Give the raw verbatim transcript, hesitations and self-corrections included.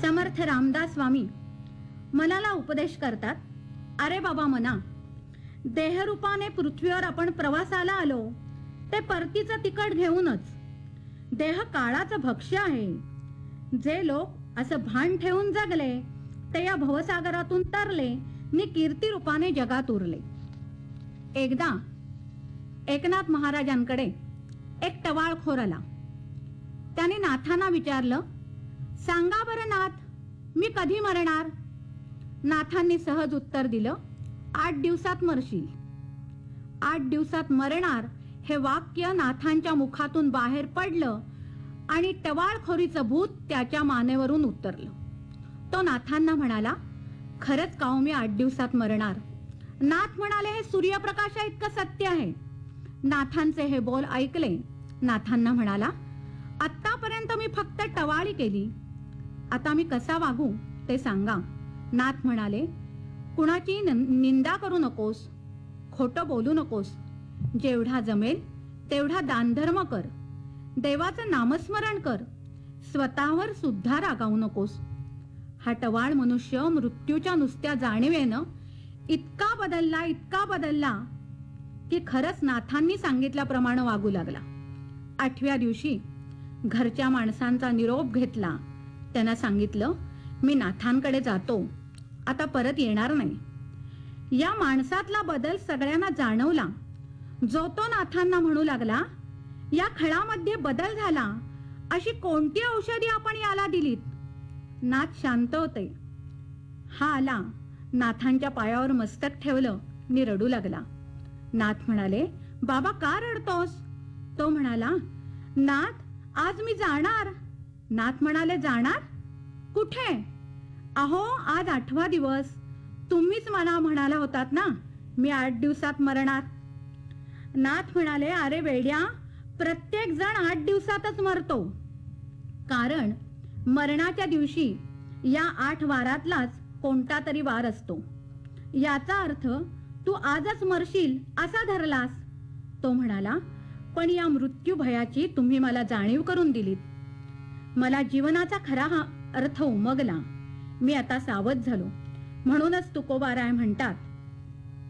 समर्थ रामदास स्वामी मनाला उपदेश करतात, अरे बाबा मना, देहरूपाने पृथ्वीवर आपण प्रवासाला आलो ते परतीचं तिकट घेऊनच. देह काळाचं भक्ष्य आहे. जे लोक असं भान ठेवून जगले ते या भवसागरातून तरले नि कीर्ती रूपाने जगात उरले. एकदा एकनाथ महाराजांकडे एक टवाळखोर आला. त्याने नाथांना विचारलं, सांगा बरं नाथ, मी कधी मरणार? नाथांनी सहज उत्तर दिलं, आठ दिवसात मरशील. आठ दिवसात मरणार हे वाक्य नाथांच्या मुखातून बाहेर पडलं आणि टवाळखोरीचं भूत त्याच्या मानेवरून उतरलं. तो नाथांना म्हणाला, खरंच का मी आठ दिवसात मरणार? नाथ म्हणाले, हे सूर्यप्रकाशा इतकं सत्य आहे. नाथांचे हे बोल ऐकले. नाथांना म्हणाला, आतापर्यंत मी फक्त टवाळी केली, आता मी कसा वागू ते सांगा. नाथ म्हणाले, कुणाची निंदा करू नकोस, खोटं बोलू नकोस, जेवढा जमेल तेवढा दानधर्म कर, देवाचं नामस्मरण कर, स्वतःवर सुद्धा रागावू नकोस. हा टवाळ मनुष्य मृत्यूच्या नुसत्या जाणीवेनं इतका बदलला इतका बदलला की खरंच नाथांनी सांगितल्याप्रमाणे वागू लागला. आठव्या दिवशी घरच्या माणसांचा निरोप घेतला. त्यांना सांगितलं, मी नाथांकडे जातो, आता परत येणार नाही. या माणसातला बदल सगळ्यांना जाणवला. जो तो नाथांना म्हणू लागला, या खळामध्ये बदल झाला, अशी कोणती औषधी आपण याला दिलीत? नाथ शांत होते. हा आला, नाथांच्या पायावर मस्तक ठेवलं नि रडू लागला. नाथ म्हणाले, बाबा का रडतोस? तो म्हणाला, नाथ, आज मी जाणार. नाथ म्हणाले, जाणार? कुठे? अहो, आज आठवा दिवस. तुम्हीच मला म्हणाला होतात ना, मी आठ दिवसात मरणार. नाथ म्हणाले, अरे वेड्या, प्रत्येक जण आठ दिवसातच मरतो. कारण मरणाच्या दिवशी या आठ वारातलाच कोणता तरी वार असतो. याचा अर्थ तू आजच मरशील असा धरलास. तो म्हणाला, पण या मृत्यू भयाची तुम्ही मला जाणीव करून दिलीत. मला जीवनाचा खरा हा अर्थ उमगला. मी आता सावध झालो. म्हणूनच तुकोबाराय म्हणतात,